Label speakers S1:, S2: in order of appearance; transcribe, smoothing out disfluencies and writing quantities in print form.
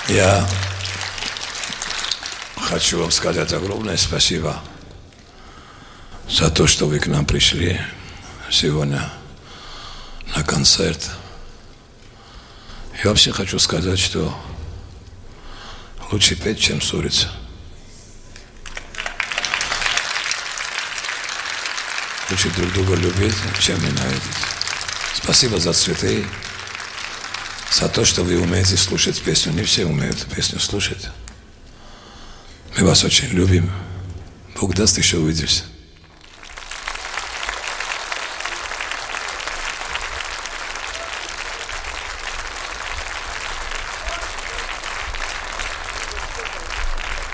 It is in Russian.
S1: Я хочу вам сказать огромное спасибо за то, что вы к нам пришли сегодня на концерт. Я вообще хочу сказать, что лучше петь, чем ссориться. Лучше друг друга любить, чем ненавидеть. Спасибо за цветы, за то, что вы умеете слушать песню. Не все умеют песню слушать. Мы вас очень любим. Бог даст, еще увидимся.